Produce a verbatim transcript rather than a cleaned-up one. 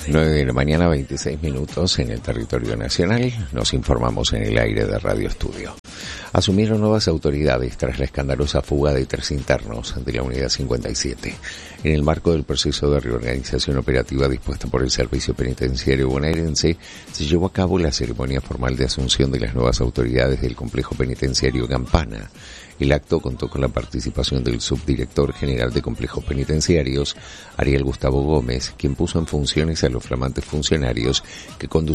nueve de la mañana, veintiséis minutos en el territorio nacional. Nos informamos en el aire de Radio Estudio. Asumieron nuevas autoridades tras la escandalosa fuga de tres internos de la Unidad cincuenta y siete. En el marco del proceso de reorganización operativa dispuesta por el Servicio Penitenciario bonaerense, se llevó a cabo la ceremonia formal de asunción de las nuevas autoridades del complejo penitenciario Campana. El acto contó con la participación del subdirector general de complejos penitenciarios, Ariel Gustavo Gómez, quien puso en funciones a los flamantes funcionarios que conducían